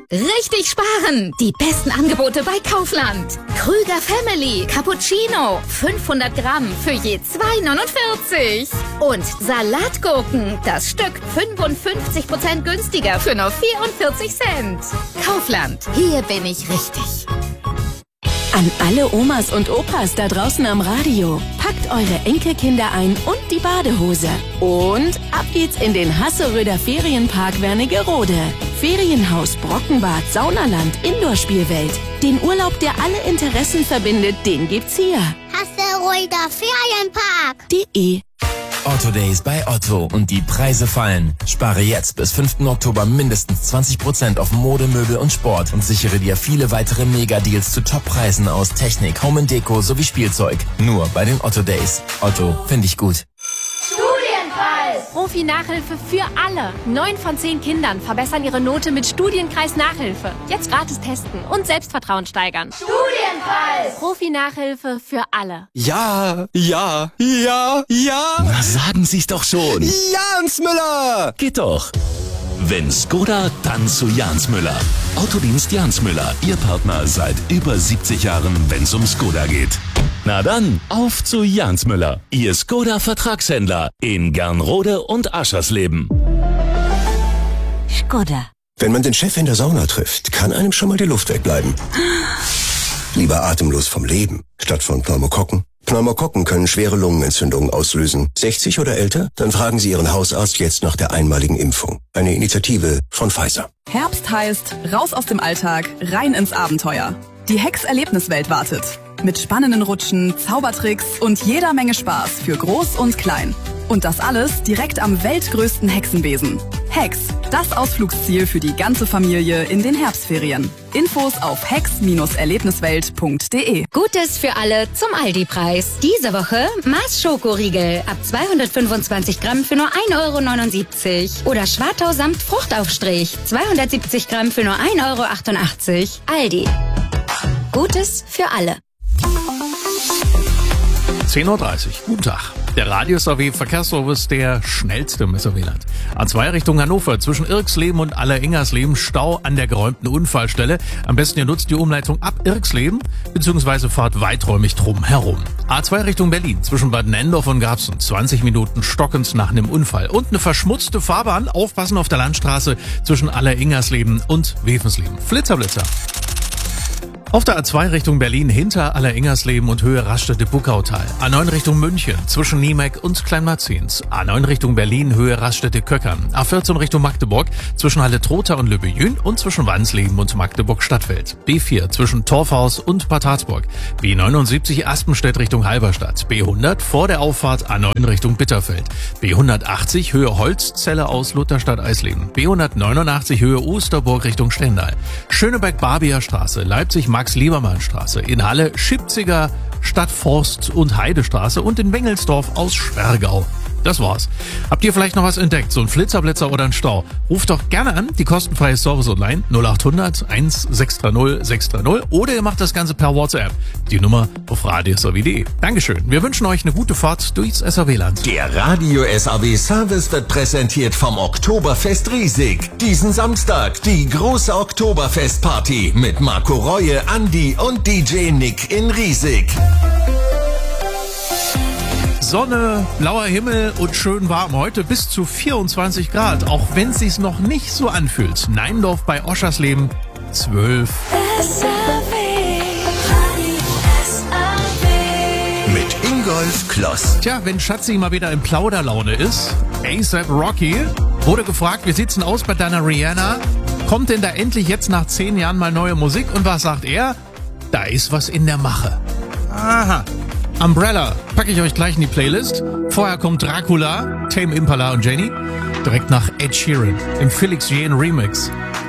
Richtig sparen! Die besten Angebote bei Kaufland. Krüger Family Cappuccino 500 Gramm für je 2,49. Und Salatgurken, das Stück 55% günstiger für nur 44 Cent. Kaufland, hier bin ich richtig. An alle Omas und Opas da draußen am Radio. Packt eure Enkelkinder ein und die Badehose. Und ab geht's in den Hasseröder Ferienpark Wernigerode. Ferienhaus, Brockenbad, Saunaland, Indoor-Spielwelt. Den Urlaub, der alle Interessen verbindet, den gibt's hier. Hasseröder Ferienpark.de Otto Days bei Otto und die Preise fallen. Spare jetzt bis 5. Oktober mindestens 20% auf Mode, Möbel und Sport und sichere dir viele weitere Mega-Deals zu Top-Preisen aus Technik, Home & Deko sowie Spielzeug. Nur bei den Otto Days. Otto, finde ich gut. Profi-Nachhilfe für alle. 9 von 10 Kindern verbessern ihre Note mit Studienkreis Nachhilfe. Jetzt gratis testen und Selbstvertrauen steigern. Studienkreis! Profi-Nachhilfe für alle. Ja. Na, sagen Sie's doch schon. Jans Müller! Geht doch. Wenn Skoda, dann zu Jans Müller. Autodienst Jans Müller, Ihr Partner seit über 70 Jahren, wenn's um Skoda geht. Na dann, auf zu Jans Müller, Ihr Skoda-Vertragshändler in Gernrode und Aschersleben. Skoda. Wenn man den Chef in der Sauna trifft, kann einem schon mal die Luft wegbleiben. Lieber atemlos vom Leben, statt von Pneumokokken. Pneumokokken können schwere Lungenentzündungen auslösen. 60 oder älter? Dann fragen Sie Ihren Hausarzt jetzt nach der einmaligen Impfung. Eine Initiative von Pfizer. Herbst heißt, raus aus dem Alltag, rein ins Abenteuer. Die Hex-Erlebniswelt wartet. Mit spannenden Rutschen, Zaubertricks und jeder Menge Spaß für Groß und Klein. Und das alles direkt am weltgrößten Hexenbesen. Hex, das Ausflugsziel für die ganze Familie in den Herbstferien. Infos auf hex-erlebniswelt.de. Gutes für alle zum Aldi-Preis. Diese Woche Mars Schokoriegel ab 225 Gramm für nur 1,79 € oder Schwartau samt Fruchtaufstrich 270 Gramm für nur 1,88 €. Aldi. Gutes für alle. 10:30 Uhr. Guten Tag. Der Radius AW Verkehrsservice, der schnellste im SRW-Land. A2 Richtung Hannover, zwischen Irxleben und Alleringersleben, Stau an der geräumten Unfallstelle. Am besten ihr nutzt die Umleitung ab Irxleben, beziehungsweise fahrt weiträumig drum herum. A2 Richtung Berlin, zwischen Bad Nendorf und Garbsen, 20 Minuten stockend nach einem Unfall. Und eine verschmutzte Fahrbahn, aufpassen auf der Landstraße zwischen Alleringersleben und Wevensleben. Flitzer. Auf der A2 Richtung Berlin hinter Alleringersleben und Höhe Raststätte-Buckautal. A9 Richtung München zwischen Niemeck und Kleinmarzens. A9 Richtung Berlin Höhe Raststätte-Köckern. A14 Richtung Magdeburg zwischen Halle-Trotha und Lübbejün und zwischen Wansleben und Magdeburg-Stadtfeld. B4 zwischen Torfhaus und Bad Harzburg. B79 Aspenstedt Richtung Halberstadt. B100 vor der Auffahrt A9 Richtung Bitterfeld. B180 Höhe Holzzelle aus Lutherstadt-Eisleben. B189 Höhe Osterburg Richtung Stendal. Schöneberg-Barbier Straße, Leipzig Max-Liebermann-Straße, in Halle Schipziger Stadtforst- und Heidestraße und in Wengelsdorf aus Sperrgau. Das war's. Habt ihr vielleicht noch was entdeckt? So ein Flitzerblitzer oder ein Stau? Ruft doch gerne an, die kostenfreie Service-Online 0800 1630 630 oder ihr macht das Ganze per WhatsApp. Die Nummer auf radiosrw.de. Dankeschön. Wir wünschen euch eine gute Fahrt durchs SRW-Land. Der Radio SAW Service wird präsentiert vom Oktoberfest Riesig. Diesen Samstag die große Oktoberfestparty mit Marco Reue, Andi und DJ Nick in Riesig. Sonne, blauer Himmel und schön warm. Heute bis zu 24 Grad, auch wenn es sich noch nicht so anfühlt. Neindorf bei Oschersleben 12. Mit Ingolf Kloss. Tja, wenn Schatzi mal wieder in Plauderlaune ist, A$AP Rocky wurde gefragt, wie sieht's denn aus bei deiner Rihanna? Kommt denn da endlich jetzt nach 10 Jahren mal neue Musik? Und was sagt er? Da ist was in der Mache. Aha. Umbrella packe ich euch gleich in die Playlist. Vorher kommt Dracula, Tame Impala und Jenny. Direkt nach Ed Sheeran im Felix Jähn Remix.